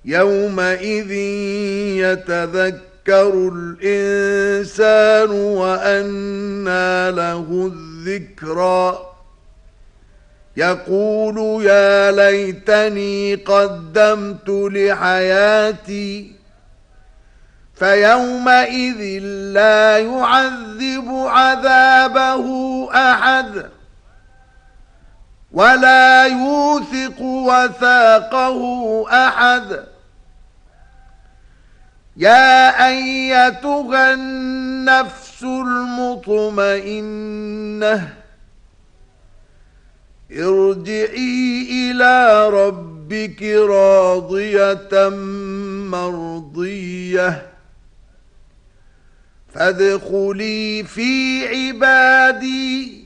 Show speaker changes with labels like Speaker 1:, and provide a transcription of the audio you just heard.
Speaker 1: يومئذ يتذكر الإنسان وأنى له الذكرى يقول يا ليتني قدمت لحياتي فيومئذ لا يعذب عذابه أحد ولا يوثق وثاقه أحد يا أيتها النفس المطمئنة ارجعي إلى ربك راضية مرضية فادخلي في عبادي